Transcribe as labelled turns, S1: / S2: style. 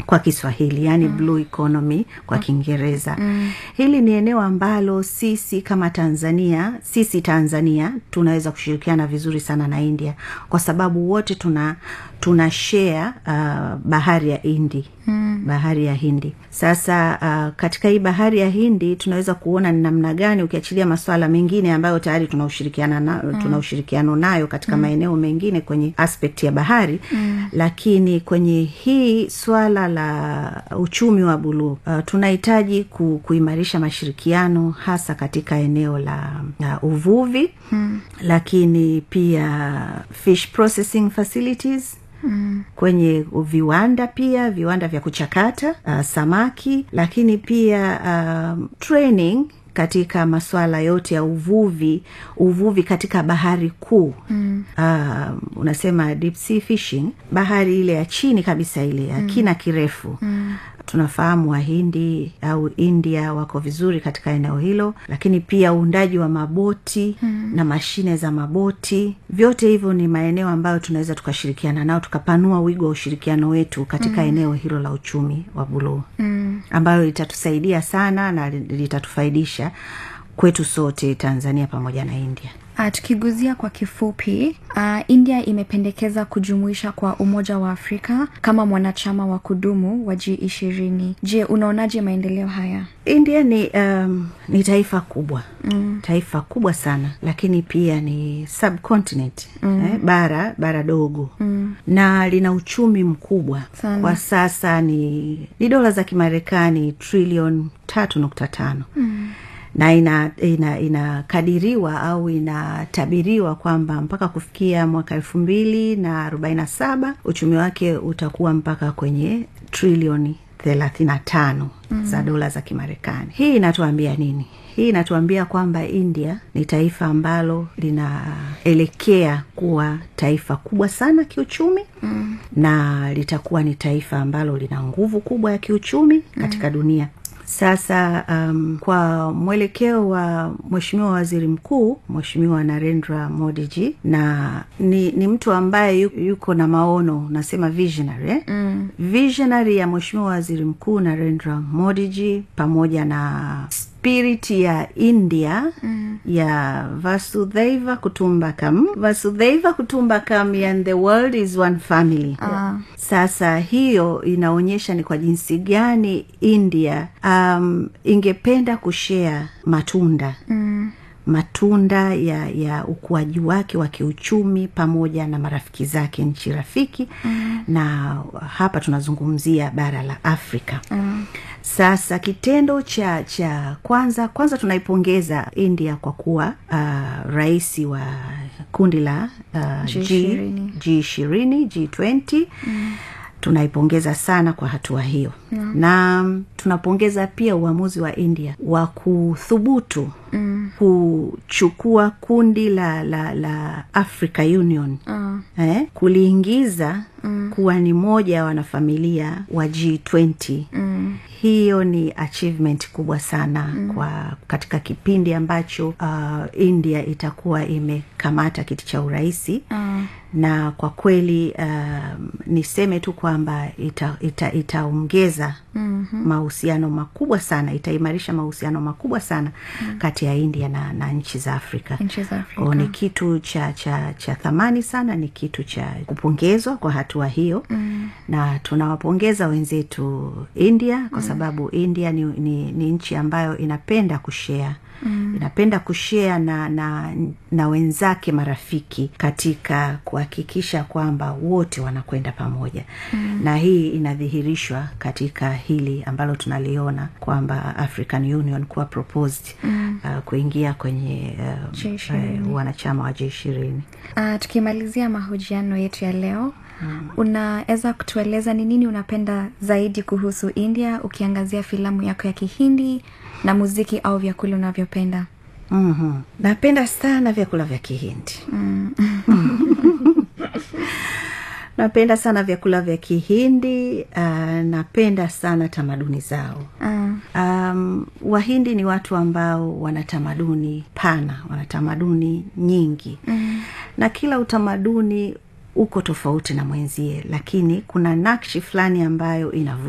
S1: kwa Kiswahili, yani blue economy kwa Kiingereza. Hili ni eneo ambalo sisi kama Tanzania tunaweza kushirikiana vizuri sana na India, kwa sababu wote tuna share bahari ya Hindi. Bahari ya Hindi. Sasa katika hii bahari ya Hindi tunaweza kuona ni namna gani, ukiachilia masuala mengine ambayo tayari tuna ushirikiano nayo katika maeneo mengine kwenye aspect ya bahari, lakini kwenye hii swala la uchumi wa buluu tunahitaji kuimarisha mashirikiano hasa katika eneo la uvuvi, lakini pia fish processing facilities, kwenye viwanda vya kuchakata samaki, lakini pia training katika masuala yote ya uvuvi katika bahari kuu. Unasema deep sea fishing, bahari ile ya chini kabisa, ile ya kina kirefu. Tunafahamu Wahindi au India wako vizuri katika eneo hilo, lakini pia uundaji wa maboti na mashine za maboti. Vyote hivyo ni maeneo ambayo tunaweza tukashirikiana nao, tukapanua wigo wa ushirikiano wetu katika eneo hilo la uchumi wa buluu, ambayo litatusaidia sana na litatufaidisha kwetu sote, Tanzania pamoja na India.
S2: Tukiguzia kwa kifupi, India imependekeza kujumuisha kwa Umoja wa Afrika kama mwanachama wa kudumu wa G20. Je, unaonaje maendeleo haya?
S1: India ni taifa kubwa. Taifa kubwa sana, lakini pia ni subcontinent, bara dogo. Na lina uchumi mkubwa sana. Kwa sasa ni dola za Kimarekani trilioni 3.5. Na inakadiriwa au inatabiriwa kwamba mpaka kufikia mwaka 2047 uchumi wake utakuwa mpaka kwenye trilioni 35 za dola za Kimarekani. Hii inatuambia nini? Hii inatuambia kwamba India ni taifa ambalo linaelekea kuwa taifa kubwa sana kiuchumi, na litakuwa ni taifa ambalo lina nguvu kubwa ya kiuchumi katika dunia. Sasa kwa mwelekeo wa Mheshimiwa Waziri Mkuu, Mheshimiwa Narendra Modi ji, na ni mtu ambaye yuko na maono, nasema visionary. Visionary ya Mheshimiwa Waziri Mkuu Narendra Modi ji, pamoja na spirit ya India ya Vasudhaiva Kutumbakam and the world is one family. Sasa hiyo inaonyesha ni kwa jinsi gani India ingependa kushare matunda ya ukuaji wake wa kiuchumi pamoja na marafiki zake, nchi rafiki. Na hapa tunazungumzia bara la Afrika. Sasa kitendo cha kwanza tunaipongeza India kwa kuwa rais wa kundi la G20. Tunaipongeza sana kwa hatua hiyo. Na tunapongeza pia uamuzi wa India wa kuthubutu kuchukua kundi la Africa Union, kuliingiza kuwa ni moja ya wanafamilia wa G20. Hiyo ni achievement kubwa sana kwa katika kipindi ambacho India itakuwa imekamata kiti cha uraisi. Na kwa kweli niseme tu kwamba itaongeza mahusiano makubwa sana, itaimarisha mahusiano makubwa sana kati ya India na nchi za Afrika. Ni kitu cha thamani sana, ni kitu cha kupongezwa kwa hatua hiyo. Na tunawapongeza wenzetu India kwa sababu India ni nchi ambayo inapenda kushare. Inapenda kushare na wenzake marafiki katika kuhakikisha kwamba wote wanakwenda pamoja. Na hii inadhihirishwa katika hili ambalo tunaliona kwamba African Union kuwa proposed kuingia kwenye wanachama wa G20.
S2: Tukimalizia mahojiano yetu ya leo, unaweza kutueleza ni nini unapenda zaidi kuhusu India, ukiangazia filamu yako ya Kihindi na muziki au vyakula unavyopenda?
S1: Napenda sana vyakula vya Kihindi. Napenda sana vyakula vya Kihindi, napenda sana tamaduni zao. Wahindi ni watu ambao wana tamaduni pana, wana tamaduni nyingi. Na kila utamaduni uko tofauti na mwenzie, lakini kuna nakshi fulani ambayo inavutia.